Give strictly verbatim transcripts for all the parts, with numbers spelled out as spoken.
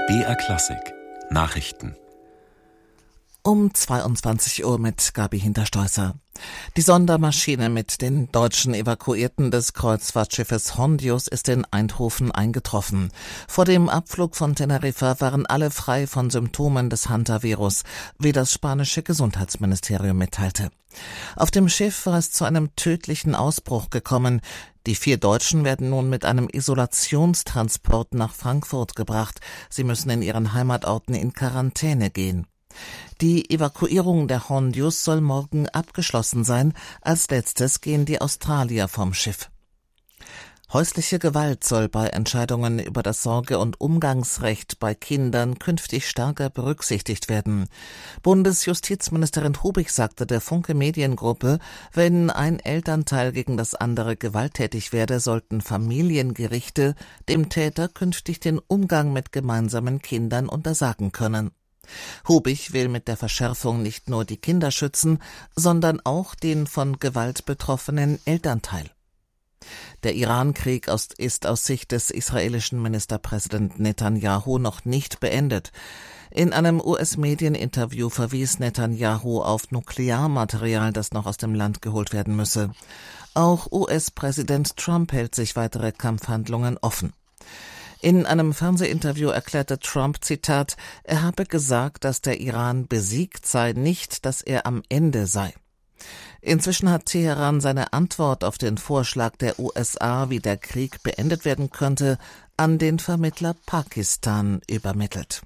B R Klassik Nachrichten Um zweiundzwanzig Uhr mit Gabi Hinterstoisser. Die Sondermaschine mit den deutschen Evakuierten des Kreuzfahrtschiffes Hondius ist in Eindhoven eingetroffen. Vor dem Abflug von Teneriffa waren alle frei von Symptomen des Hantavirus, wie das spanische Gesundheitsministerium mitteilte. Auf dem Schiff war es zu einem tödlichen Ausbruch gekommen. Die vier Deutschen werden nun mit einem Isolationstransport nach Frankfurt gebracht. Sie müssen in ihren Heimatorten in Quarantäne gehen. Die Evakuierung der Hondius soll morgen abgeschlossen sein. Als letztes gehen die Australier vom Schiff. Häusliche Gewalt soll bei Entscheidungen über das Sorge- und Umgangsrecht bei Kindern künftig stärker berücksichtigt werden. Bundesjustizministerin Hubig sagte der Funke Mediengruppe, wenn ein Elternteil gegen das andere gewalttätig werde, sollten Familiengerichte dem Täter künftig den Umgang mit gemeinsamen Kindern untersagen können. Hubig will mit der Verschärfung nicht nur die Kinder schützen, sondern auch den von Gewalt betroffenen Elternteil. Der Iran-Krieg ist aus Sicht des israelischen Ministerpräsidenten Netanyahu noch nicht beendet. In einem U S-Medieninterview verwies Netanyahu auf Nuklearmaterial, das noch aus dem Land geholt werden müsse. Auch U S-Präsident Trump hält sich weitere Kampfhandlungen offen. In einem Fernsehinterview erklärte Trump, Zitat, er habe gesagt, dass der Iran besiegt sei, nicht, dass er am Ende sei. Inzwischen hat Teheran seine Antwort auf den Vorschlag der U S A, wie der Krieg beendet werden könnte, an den Vermittler Pakistan übermittelt.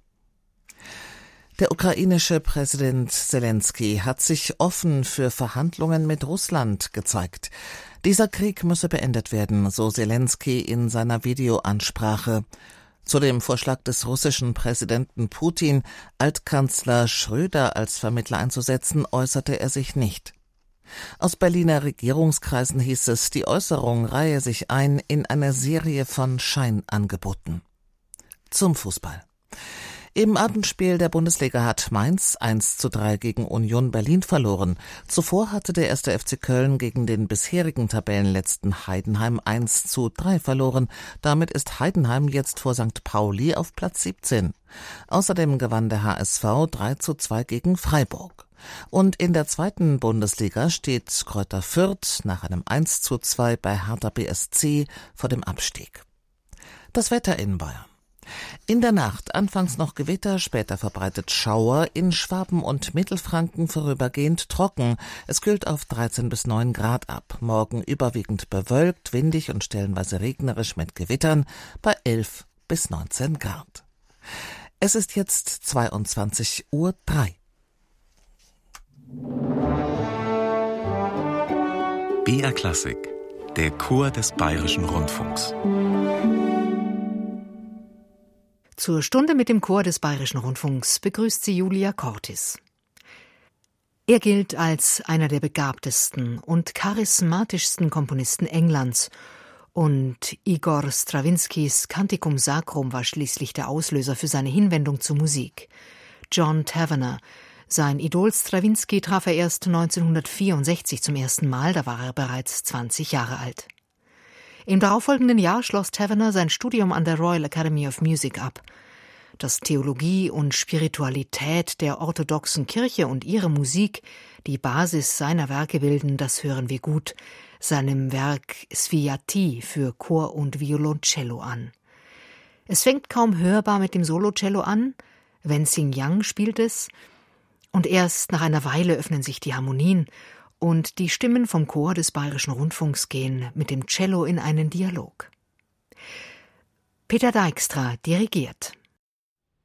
Der ukrainische Präsident Selenskyj hat sich offen für Verhandlungen mit Russland gezeigt. Dieser Krieg müsse beendet werden, so Selenskyj in seiner Videoansprache. Zu dem Vorschlag des russischen Präsidenten Putin, Altkanzler Schröder als Vermittler einzusetzen, äußerte er sich nicht. Aus Berliner Regierungskreisen hieß es, die Äußerung reihe sich ein in eine Serie von Scheinangeboten. Zum Fußball. Im Abendspiel der Bundesliga hat Mainz eins zu drei gegen Union Berlin verloren. Zuvor hatte der erste F C Köln gegen den bisherigen Tabellenletzten Heidenheim eins zu drei verloren. Damit ist Heidenheim jetzt vor Sankt Pauli auf Platz siebzehn. Außerdem gewann der H S V drei zu zwei gegen Freiburg. Und in der zweiten Bundesliga steht Greuther Fürth nach einem eins zu zwei bei Hertha B S C vor dem Abstieg. Das Wetter in Bayern. In der Nacht anfangs noch Gewitter, später verbreitet Schauer, in Schwaben und Mittelfranken vorübergehend trocken. Es kühlt auf dreizehn bis neun Grad ab. Morgen überwiegend bewölkt, windig und stellenweise regnerisch mit Gewittern bei elf bis neunzehn Grad. Es ist jetzt zweiundzwanzig Uhr drei. B R Klassik, der Chor des Bayerischen Rundfunks. Zur Stunde mit dem Chor des Bayerischen Rundfunks begrüßt sie Julia Cortis. Er gilt als einer der begabtesten und charismatischsten Komponisten Englands und Igor Strawinskys Canticum Sacrum war schließlich der Auslöser für seine Hinwendung zur Musik. John Tavener, sein Idol Strawinsky, traf er erst neunzehnhundertvierundsechzig zum ersten Mal, da war er bereits zwanzig Jahre alt. Im darauffolgenden Jahr schloss Tavener sein Studium an der Royal Academy of Music ab. Dass Theologie und Spiritualität der orthodoxen Kirche und ihre Musik die Basis seiner Werke bilden, das hören wir gut seinem Werk Sviati für Chor und Violoncello an. Es fängt kaum hörbar mit dem Solocello an, Wensing Yang spielt es, und erst nach einer Weile öffnen sich die Harmonien und die Stimmen vom Chor des Bayerischen Rundfunks gehen mit dem Cello in einen Dialog. Peter Dijkstra dirigiert.